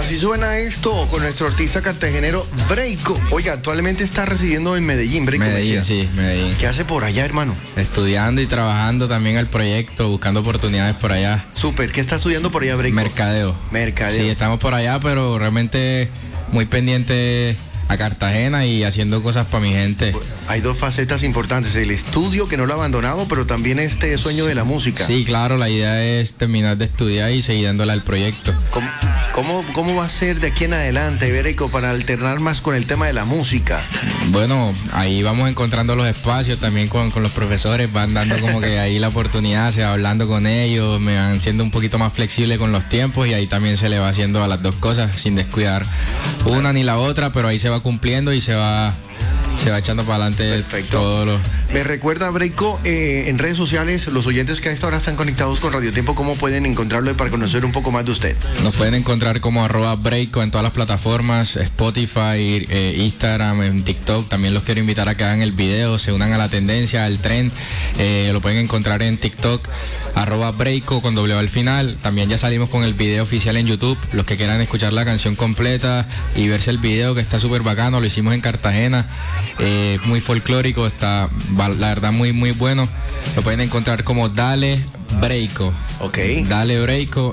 Así suena esto con nuestro artista cartagenero Breiko. Oiga, actualmente está residiendo en Medellín, Breiko. Medellín, sí, Medellín. ¿Qué hace por allá, hermano? Estudiando y trabajando también el proyecto, buscando oportunidades por allá. Súper, ¿qué está estudiando por allá, Breiko? Mercadeo. Sí, estamos por allá, pero realmente muy pendiente a Cartagena y haciendo cosas para mi gente. Hay dos facetas importantes, el estudio que no lo ha abandonado, pero también este sueño de la música. Sí, claro, la idea es terminar de estudiar y seguir dándole al proyecto. ¿Cómo va a ser de aquí en adelante, Breiko, para alternar más con el tema de la música? Bueno, ahí vamos encontrando los espacios también con los profesores, van dando como que ahí la oportunidad, se va hablando con ellos, me van siendo un poquito más flexible con los tiempos y ahí también se le va haciendo a las dos cosas sin descuidar una ni la otra, pero ahí se va cumpliendo y se va echando para adelante. Perfecto. Todo lo... Me recuerda, Breiko, en redes sociales, los oyentes que a esta hora están conectados con Radio Tiempo, ¿cómo pueden encontrarlo para conocer un poco más de usted? Nos pueden encontrar como @Breiko en todas las plataformas, Spotify, Instagram, en TikTok. También los quiero invitar a que hagan el video, se unan a la tendencia, al trend. Lo pueden encontrar en TikTok, @Breiko con doble al final. También ya salimos con el video oficial en YouTube. Los que quieran escuchar la canción completa y verse el video, que está súper bacano, lo hicimos en Cartagena. Muy folclórico, está la verdad muy muy bueno. Lo pueden encontrar como Dale Breiko. Ok. Dale Breiko,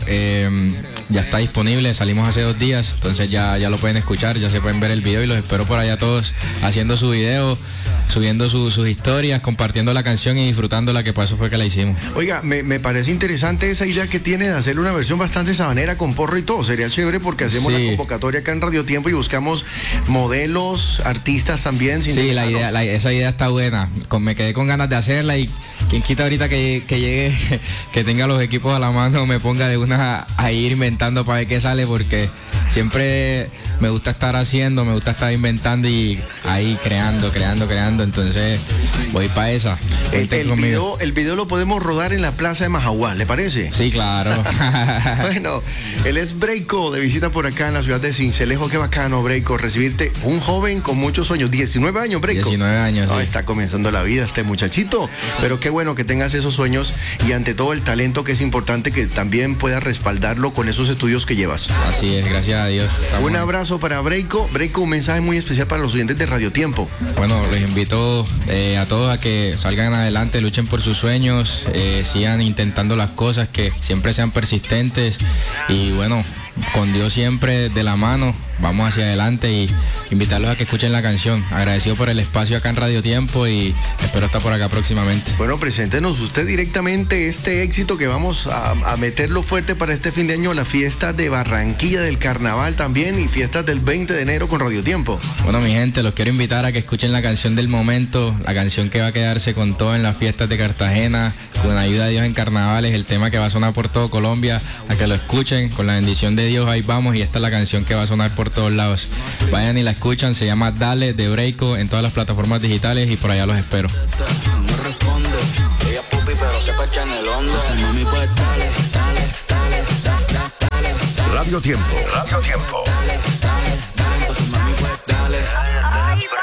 ya está disponible, salimos hace 2 días, entonces ya lo pueden escuchar, ya se pueden ver el video y los espero por allá todos haciendo su video, subiendo sus historias, compartiendo la canción y disfrutando la que pasó fue que la hicimos. Oiga, me parece interesante esa idea que tiene de hacer una versión bastante sabanera con porro y todo. Sería chévere porque hacemos la convocatoria acá en Radio Tiempo y buscamos modelos, artistas también. Sí, esa idea está buena. Me quedé con ganas de hacerla y quien quita ahorita que llegue, que tenga los equipos a la mano, me ponga de una a ir inventando para ver qué sale, porque siempre me gusta estar haciendo, me gusta estar inventando y ahí creando, entonces voy para esa. El video lo podemos rodar en la plaza de Majaguá, ¿le parece? Sí, claro. Bueno, él es Breiko, de visita por acá en la ciudad de Sincelejo. Qué bacano, Breiko, recibirte, un joven con muchos sueños. 19 años, Breiko. 19 años, sí. Está comenzando la vida este muchachito, pero qué bueno que tengas esos sueños y ante todo el talento, que es importante que también puedas respaldarlo con esos estudios que llevas. Así es, gracias a Dios. Un abrazo para Breiko. Breiko, un mensaje muy especial para los oyentes de Radio Tiempo. Bueno, les invito a todos a que salgan adelante, luchen por sus sueños, sigan intentando las cosas, que siempre sean persistentes y bueno, con Dios siempre de la mano, vamos hacia adelante y invitarlos a que escuchen la canción. Agradecido por el espacio acá en Radio Tiempo y espero estar por acá próximamente. Bueno, preséntenos usted directamente este éxito que vamos a meterlo fuerte para este fin de año, la fiesta de Barranquilla, del carnaval también y fiestas del 20 de enero con Radio Tiempo. Bueno, mi gente, los quiero invitar a que escuchen la canción del momento, la canción que va a quedarse con todo en las fiestas de Cartagena, con ayuda de Dios en carnavales, el tema que va a sonar por todo Colombia, a que lo escuchen, con la bendición de Dios ahí vamos, y esta es la canción que va a sonar por todos lados. Vayan y la escuchan, se llama Dale de Breiko en todas las plataformas digitales y por allá los espero. No responde, ella pupi pero se parcha en el hondo. Mami, pues dale. Radio Tiempo.